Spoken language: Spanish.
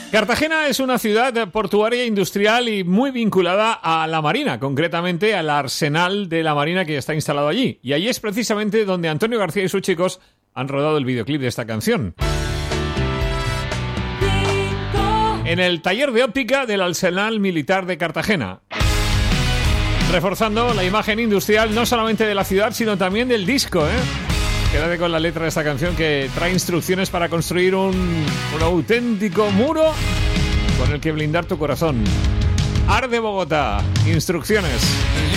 Cartagena es una ciudad portuaria industrial y muy vinculada a la Marina, concretamente al arsenal de la Marina que está instalado allí. Y allí es precisamente donde Antonio García y sus chicos han rodado el videoclip de esta canción. En el taller de óptica del Arsenal Militar de Cartagena, reforzando la imagen industrial no solamente de la ciudad, sino también del disco, Quédate con la letra de esta canción que trae instrucciones para construir un auténtico muro con el que blindar tu corazón. Arde Bogotá, instrucciones.